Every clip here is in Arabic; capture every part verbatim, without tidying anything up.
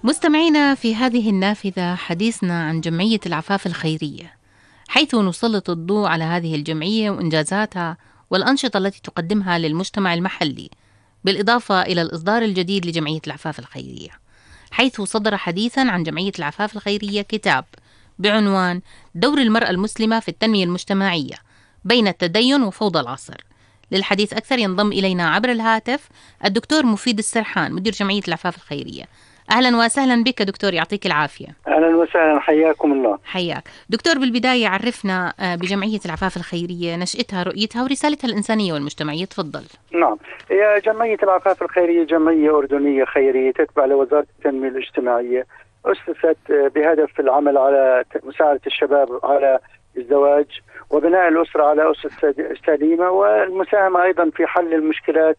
مستمعينا، في هذه النافذة حديثنا عن جمعية العفاف الخيرية، حيث نسلط الضوء على هذه الجمعية وإنجازاتها والأنشطة التي تقدمها للمجتمع المحلي، بالإضافة إلى الإصدار الجديد لجمعية العفاف الخيرية، حيث صدر حديثا عن جمعية العفاف الخيرية كتاب بعنوان دور المرأة المسلمة في التنمية المجتمعية بين التدين وفوضى العصر. للحديث أكثر ينضم إلينا عبر الهاتف الدكتور مفيد السرحان، مدير جمعية العفاف الخيرية. أهلا وسهلا بك دكتور، يعطيك العافية. أهلا وسهلا، حياكم الله. حياك دكتور. بالبداية عرفنا بجمعية العفاف الخيرية، نشأتها، رؤيتها ورسالتها الإنسانية والمجتمعية. تفضل. نعم، هي جمعية العفاف الخيرية جمعية أردنية خيرية تتبع لوزارة التنمية الاجتماعية، أسست بهدف العمل على مساعدة الشباب على الزواج وبناء الأسرة على أسس سليمة، والمساهمة أيضا في حل المشكلات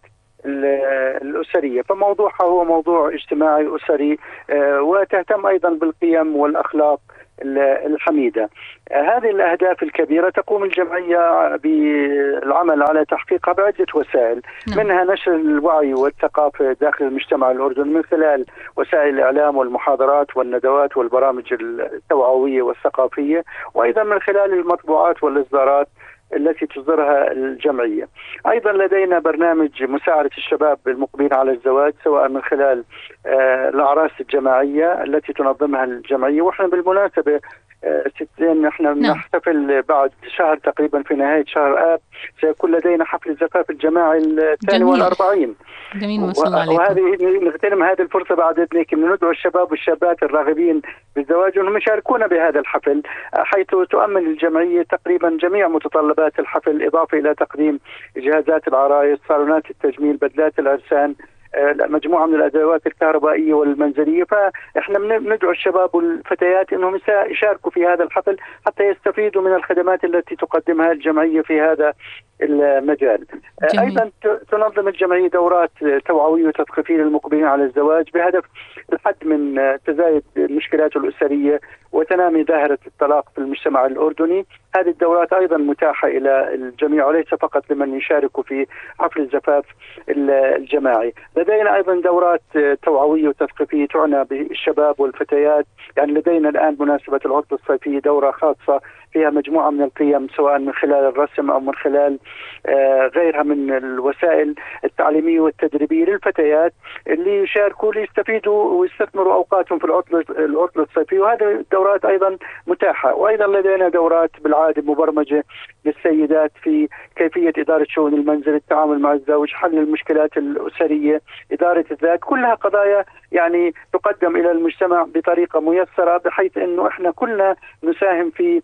الأسرية. فموضوعها هو موضوع اجتماعي أسري، وتهتم أيضا بالقيم والأخلاق الحميدة. هذه الأهداف الكبيرة تقوم الجمعية بالعمل على تحقيقها بعدة وسائل، منها نشر الوعي والثقافة داخل المجتمع الأردني من خلال وسائل الإعلام والمحاضرات والندوات والبرامج التوعوية والثقافية، وأيضا من خلال المطبوعات والإصدارات التي تصدرها الجمعية. أيضا لدينا برنامج مساعدة الشباب المقبلين على الزواج، سواء من خلال آه الأعراس الجماعية التي تنظمها الجمعية. وإحنا بالمناسبة آه ستين احنا نحتفل بعد شهر تقريبا في نهاية شهر آب، سيكون لدينا حفل الزفاف الجماعي الثاني والأربعين. جميل، ما شاء الله عليكم. وهذه نغتنم هذه الفرصة بعد إذنك من ندعو الشباب والشابات الراغبين بالزواج أنهم يشاركونا بهذا الحفل، حيث تؤمن الجمعية تقريبا جميع متطلبات الحفل، إضافة إلى تقديم جهازات العرايس، صالونات التجميل، بدلات العرسان، مجموعة من الأدوات الكهربائية والمنزلية. فإحنا ندعو الشباب والفتيات أنهم يشاركوا في هذا الحفل حتى يستفيدوا من الخدمات التي تقدمها الجمعية في هذا المجال. جميل. أيضا تنظم الجمعية دورات توعوية وتثقيفية للمقبلين على الزواج بهدف الحد من تزايد المشكلات الأسرية وتنامي ظاهرة الطلاق في المجتمع الأردني. هذه الدورات أيضا متاحة إلى الجميع وليس فقط لمن يشاركوا في حفل الزفاف الجماعي. لدينا أيضا دورات توعوية وتثقيفية تعنى بالشباب والفتيات، يعني لدينا الآن مناسبة العطلة الصيفية دورة خاصة فيها مجموعة من القيم، سواء من خلال الرسم أو من خلال آه غيرها من الوسائل التعليمية والتدريبية للفتيات اللي يشاركوا ليستفيدوا ويستثمروا أوقاتهم في العطلة العطلة الصيفية. وهذه الدورات أيضا متاحة. وأيضا لدينا دورات بالعادة مبرمجة للسيدات في كيفية إدارة شؤون المنزل، التعامل مع الزوج، حل المشكلات الأسرية، إدارة الذات. كلها قضايا يعني تقدم إلى المجتمع بطريقة ميسرة، بحيث أنه إحنا كلنا نساهم في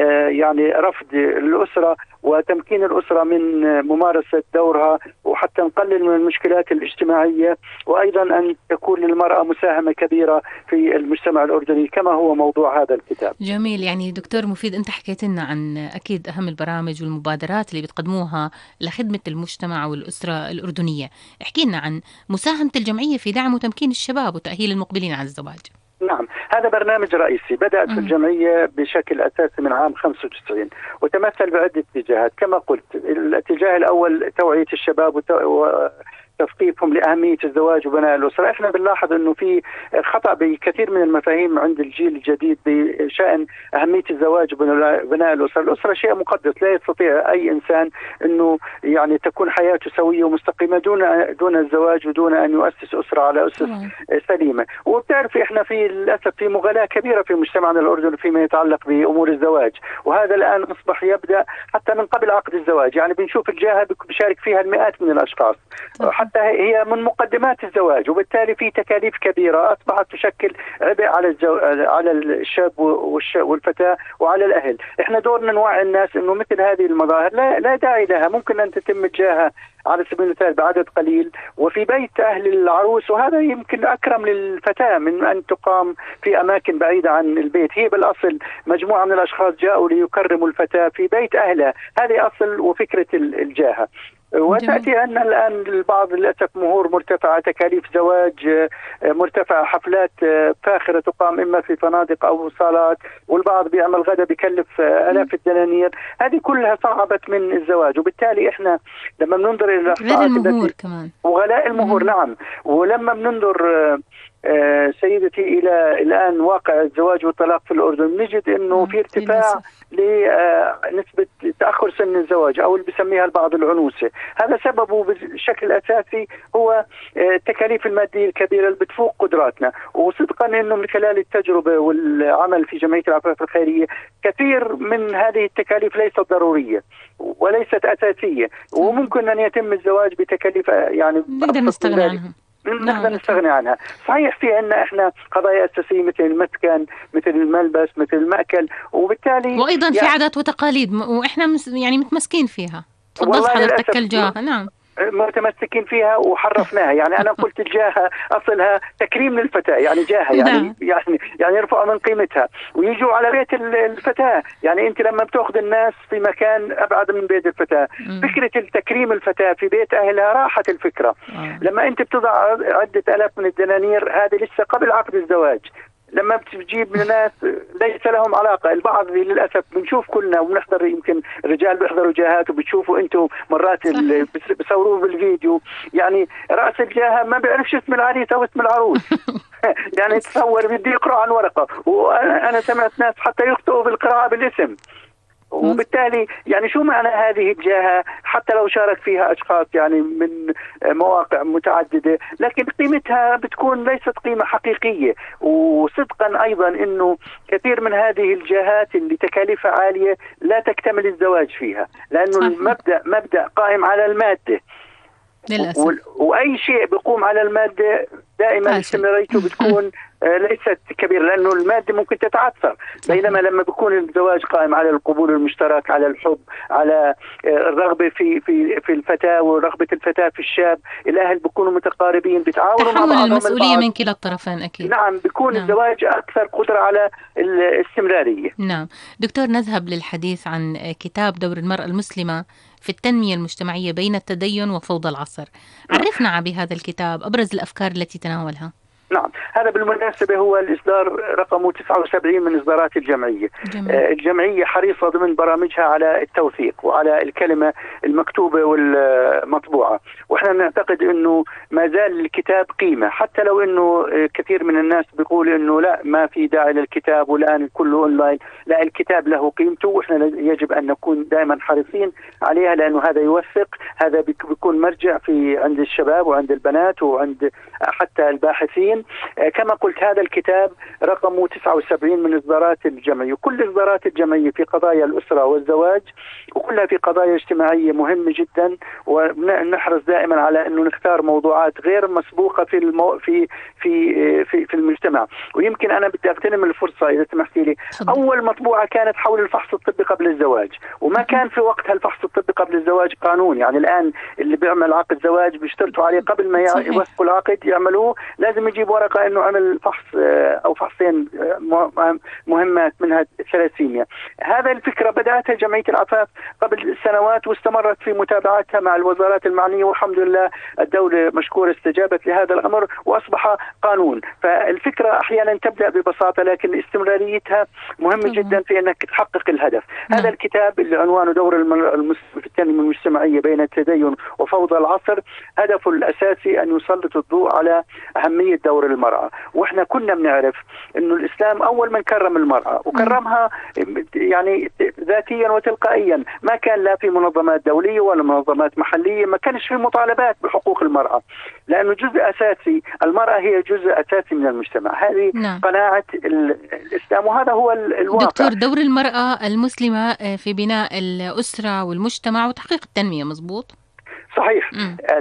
يعني رفض الأسرة وتمكين الأسرة من ممارسة دورها، وحتى نقلل من المشكلات الاجتماعية، وأيضا أن تكون للمرأة مساهمة كبيرة في المجتمع الأردني كما هو موضوع هذا الكتاب. جميل. يعني دكتور مفيد، أنت حكيت لنا عن أكيد أهم البرامج والمبادرات اللي بتقدموها لخدمة المجتمع والأسرة الأردنية. احكي لنا عن مساهمة الجمعية في دعم وتمكين الشباب وتأهيل المقبلين على الزواج. نعم، هذا برنامج رئيسي بدأت في الجمعية بشكل أساسي من عام خمسة وتسعين، وتمثل بعدة اتجاهات. كما قلت، الاتجاه الأول توعية الشباب وتو... تثقيفهم لأهمية الزواج وبناء الأسرة. إحنا بنلاحظ أنه في خطأ بكثير من المفاهيم عند الجيل الجديد بشأن أهمية الزواج وبناء الأسرة. الأسرة شيء مقدس، لا يستطيع أي إنسان أنه يعني تكون حياته سوية ومستقيمة دون دون الزواج ودون أن يؤسس أسرة على أسس سليمة. وبتعرف إحنا في للأسف في مغالاة كبيرة في مجتمعنا الأردني فيما يتعلق بأمور الزواج، وهذا الآن أصبح يبدأ حتى من قبل عقد الزواج. يعني بنشوف الجهة بيشارك فيها المئات من الأشخاص، حتى هي من مقدمات الزواج، وبالتالي في تكاليف كبيرة أصبحت تشكل عبء على الزو... على الشاب والش... والفتاة وعلى الأهل. إحنا دورنا نوعي الناس إنه مثل هذه المظاهر لا, لا داعي لها، ممكن أن تتم الجاهة على سبيل المثال بعدد قليل وفي بيت أهل العروس، وهذا يمكن أكرم للفتاة من أن تقام في أماكن بعيدة عن البيت. هي بالأصل مجموعة من الأشخاص جاءوا ليكرموا الفتاة في بيت أهلها، هذه أصل وفكرة الجاهة. وتأتي أن الآن البعض للأسف مهور مرتفعة، تكاليف زواج مرتفعة، حفلات فاخرة تقام إما في فنادق أو صالات، والبعض بيعمل غدا بيكلف آلاف الدنانير. هذه كلها صعبت من الزواج، وبالتالي إحنا لما بننظر إلى غير المهور كمان وغلاء المهور. نعم، ولما بننظر سيدتي إلى الآن واقع الزواج والطلاق في الأردن نجد أنه في ارتفاع لنسبة تأخر سن الزواج أو اللي بسميها البعض العنوسة. هذا سببه بشكل أساسي هو التكاليف المادية الكبيرة اللي بتفوق قدراتنا. وصدقا أنه من خلال التجربة والعمل في جمعية العفاف الخيرية كثير من هذه التكاليف ليست ضرورية وليست أساسية، وممكن أن يتم الزواج بتكاليف يعني نقدر نستغنى عنها. نقدر نستغني عنها. صحيح في عندنا احنا قضايا اساسيه مثل المسكن، مثل الملبس، مثل المأكل، وبالتالي وايضا يعني في عادات وتقاليد واحنا يعني متمسكين فيها. تفضلت حضرتك الجاهه. نعم متمسكين فيها وحرفناها. يعني انا قلت الجاهه اصلها تكريم للفتاه، يعني جاهه يعني يعني يعني يرفع من قيمتها ويجوا على بيت الفتاه. يعني انت لما بتاخذ الناس في مكان ابعد من بيت الفتاه، فكره التكريم الفتاه في بيت اهلها راحت الفكره. لما انت بتضع عده الاف من الدنانير هذه لسه قبل عقد الزواج، لما بتجيب من ناس ليس لهم علاقة. البعض للأسف بنشوف كلنا وبنحضر، يمكن الرجال بيحضروا جاهات وبتشوفوا انتم مرات بصوروه بالفيديو، يعني رأس الجاهة ما بيعرفش اسم العريس أو اسم العروس. يعني تصور بدي يقرأ عن ورقة، وأنا سمعت ناس حتى يخطئوا بالقراءة بالاسم. وبالتالي يعني شو معنى هذه الجاهة حتى لو شارك فيها أشخاص يعني من مواقع متعددة، لكن قيمتها بتكون ليست قيمة حقيقية. وصدقا أيضا أنه كثير من هذه الجاهات اللي تكاليفها عالية لا تكتمل الزواج فيها، لأنه المبدأ مبدأ قائم على المادة للأسف. وأي شيء بيقوم على المادة دائما استمراريته بتكون ليست كبيرة، لأنه المادة ممكن تتعثر. بينما لما بيكون الزواج قائم على القبول المشترك، على الحب، على الرغبة في في في الفتاة ورغبة الفتاة في الشاب، الأهل بيكونوا متقاربين، بيتعاونوا مع بعضهم المسؤولية من كلا الطرفين أكيد. نعم بيكون نعم. الزواج أكثر قدرة على الاستمرارية. نعم دكتور، نذهب للحديث عن كتاب دور المرأة المسلمة في التنمية المجتمعية بين التدين وفوضى العصر. عرفنا بهذا الكتاب أبرز الأفكار التي تناولها. نعم، هذا بالمناسبة هو الإصدار رقم تسعة وسبعين من إصدارات الجمعية. جميل. الجمعية حريصة ضمن برامجها على التوثيق وعلى الكلمة المكتوبة والمطبوعة، وإحنا نعتقد أنه ما زال الكتاب قيمة، حتى لو أنه كثير من الناس بيقول أنه لا ما في داعي للكتاب والآن كله أونلاين. لا، الكتاب له قيمته، وإحنا يجب أن نكون دائما حريصين عليها، لأنه هذا يوثق، هذا بيكون مرجع في عند الشباب وعند البنات وعند حتى الباحثين. كما قلت هذا الكتاب رقم تسعة وسبعين من إصدارات الجمعية. كل إصدارات الجمعية في قضايا الأسرة والزواج، وكلها في قضايا اجتماعية مهمة جدا، ونحرص دائما على أنه نختار موضوعات غير مسبوقة في المو... في في في في المجتمع. ويمكن أنا بدي أغتنم الفرصة إذا سمحتي لي. أول مطبوعة كانت حول الفحص الطبي قبل الزواج، وما كان في وقتها الفحص الطبي قبل الزواج قانون. يعني الآن اللي بيعمل عقد زواج بيشترطوا عليه قبل ما يوثقوا العقد يعملوه لازم يجيب ورقة انه عمل فحص او فحصين مهمات منها الثلاثيميا. هذا الفكرة بدأتها جمعية العفاف قبل سنوات واستمرت في متابعتها مع الوزارات المعنية، والحمد لله الدولة مشكورة استجابت لهذا الأمر وأصبح قانون. فالفكرة أحيانا تبدأ ببساطة لكن استمراريتها مهمة جدا في أنك تحقق الهدف. هذا الكتاب اللي عنوانه دور المسلم في التنمية المجتمعية بين التدين وفوضى العصر، هدفه الأساسي أن يسلط الضوء على أهمية دور المرأة. واحنا كنا بنعرف انه الاسلام اول من كرم المرأة وكرمها يعني ذاتيا وتلقائيا، ما كان لا في منظمات دولية ولا منظمات محلية، ما كانش في مطالبات بحقوق المرأة، لانه جزء اساسي، المرأة هي جزء اساسي من المجتمع. هذه نعم. قناعة الاسلام وهذا هو الواقع. دكتور، دور المرأة المسلمة في بناء الأسرة والمجتمع وتحقيق التنمية، مظبوط؟ صحيح.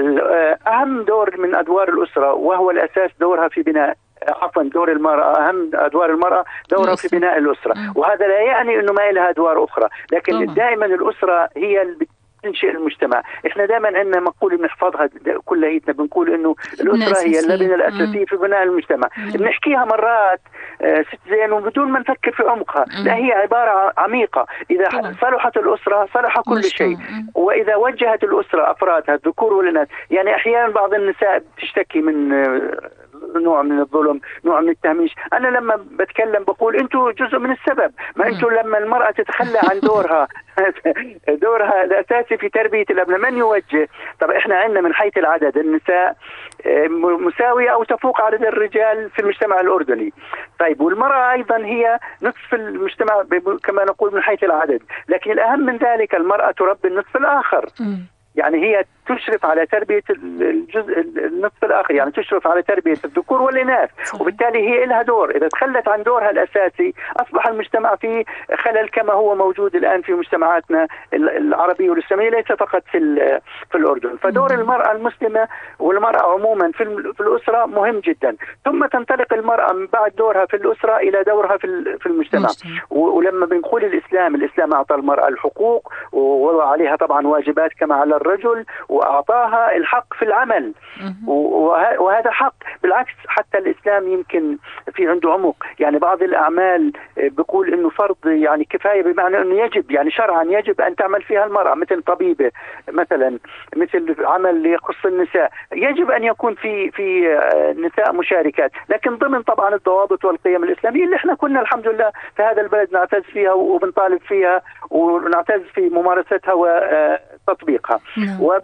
أهم دور من أدوار الأسرة وهو الأساس دورها في بناء عفوا دور المرأة، أهم أدوار المرأة دورها في بناء الأسرة. وهذا لا يعني أنه ما لها أدوار أخرى، لكن طبعا. دائما الأسرة هي اللي تنشئ المجتمع. احنا دائما عندنا مقولة بنحفظها كليتنا، بنقول انه الأسرة هي اللبنة الأساسية في بناء المجتمع. بنحكيها مرات ست زين وبدون ما نفكر في عمقها. لا، هي عبارة عميقة. إذا طبعا. صلحت الأسرة صلح كل شيء. وإذا وجهت الأسرة أفرادها الذكور والإناث، يعني أحيانا بعض النساء تشتكي من انه نوع من الظلم، نوع من التهميش. أنا لما بتكلم بقول أنتم جزء من السبب، ما أنتم لما المرأة تتخلى عن دورها دورها الأساسي في تربية الأبناء من يوجه؟ طب إحنا عندنا من حيث العدد النساء مساوية أو تفوق عدد الرجال في المجتمع الأردني. طيب والمرأة أيضا هي نصف المجتمع كما نقول من حيث العدد، لكن الأهم من ذلك المرأة تربي النصف الآخر. يعني هي تشرف على تربية الجزء النصف الآخر، يعني تشرف على تربية الذكور والإناث، وبالتالي هي لها دور. إذا تخلت عن دورها الأساسي أصبح المجتمع فيه خلل كما هو موجود الآن في مجتمعاتنا العربية والإسلامية، ليس فقط في في الأردن. فدور المرأة المسلمة والمرأة عموما في في الأسرة مهم جدا، ثم تنطلق المرأة من بعد دورها في الأسرة إلى دورها في في المجتمع. ولما بنقول الإسلام الإسلام أعطى المرأة الحقوق ووضع عليها طبعا واجبات كما على الرجل، وأعطاها الحق في العمل، وهذا حق. بالعكس حتى الإسلام يمكن في عنده عمق، يعني بعض الأعمال بيقول إنه فرض يعني كفاية، بمعنى إنه يجب يعني شرعا يجب أن تعمل فيها المرأة، مثل طبيبة مثلا، مثل عمل يخص النساء يجب أن يكون في في نساء مشاركات، لكن ضمن طبعا الضوابط والقيم الإسلامية اللي احنا كنا الحمد لله في هذا البلد نعتز فيها وبنطالب فيها ونعتز في ممارستها وتطبيقها.